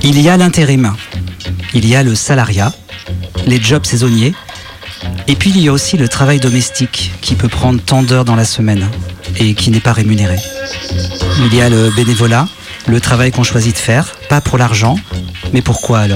Il y a l'intérim, il y a le salariat, les jobs saisonniers, et puis il y a aussi le travail domestique qui peut prendre tant d'heures dans la semaine et qui n'est pas rémunéré. Il y a le bénévolat, le travail qu'on choisit de faire, pas pour l'argent, mais pourquoi alors ?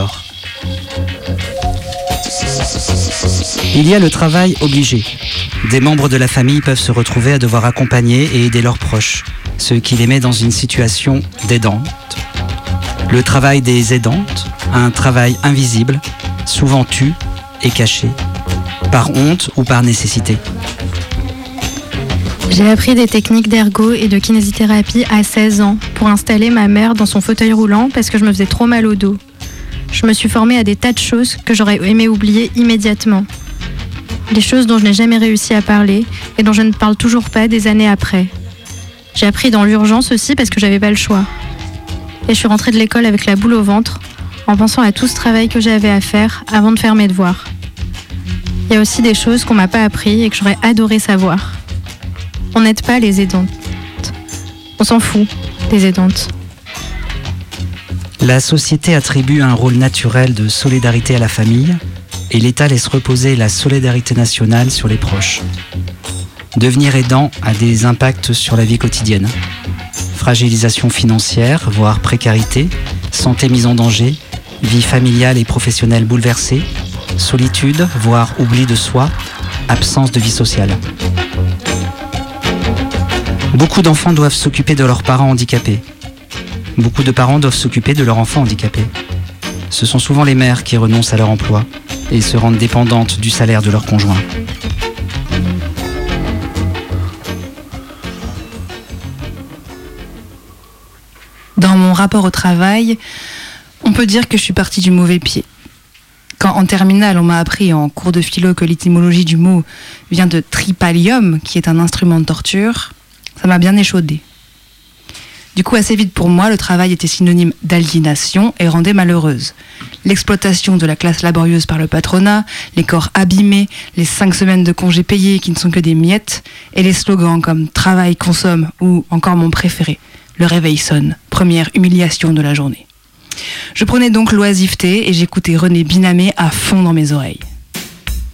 Il y a le travail obligé. Des membres de la famille peuvent se retrouver à devoir accompagner et aider leurs proches, ce qui les met dans une situation d'aidante. Le travail des aidantes, un travail invisible, souvent tu et caché, par honte ou par nécessité. J'ai appris des techniques d'ergo et de kinésithérapie à 16 ans pour installer ma mère dans son fauteuil roulant parce que je me faisais trop mal au dos. Je me suis formée à des tas de choses que j'aurais aimé oublier immédiatement. Des choses dont je n'ai jamais réussi à parler et dont je ne parle toujours pas des années après. J'ai appris dans l'urgence aussi parce que j'avais pas le choix. Et je suis rentrée de l'école avec la boule au ventre en pensant à tout ce travail que j'avais à faire avant de faire mes devoirs. Il y a aussi des choses qu'on m'a pas appris et que j'aurais adoré savoir. On n'aide pas les aidantes. On s'en fout des aidantes. La société attribue un rôle naturel de solidarité à la famille et l'État laisse reposer la solidarité nationale sur les proches. Devenir aidant a des impacts sur la vie quotidienne. Fragilisation financière, voire précarité, santé mise en danger, vie familiale et professionnelle bouleversée, solitude, voire oubli de soi, absence de vie sociale. Beaucoup d'enfants doivent s'occuper de leurs parents handicapés. Beaucoup de parents doivent s'occuper de leurs enfants handicapés. Ce sont souvent les mères qui renoncent à leur emploi et se rendent dépendantes du salaire de leur conjoint. Dans mon rapport au travail, on peut dire que je suis partie du mauvais pied. Quand en terminale, on m'a appris en cours de philo que l'étymologie du mot vient de tripalium, qui est un instrument de torture, ça m'a bien échaudée. Du coup, assez vite pour moi, le travail était synonyme d'aliénation et rendait malheureuse. L'exploitation de la classe laborieuse par le patronat, les corps abîmés, les 5 semaines de congés payés qui ne sont que des miettes, et les slogans comme « travail, consomme » ou encore mon préféré, « le réveil sonne », première humiliation de la journée. Je prenais donc l'oisiveté et j'écoutais René Binamé à fond dans mes oreilles.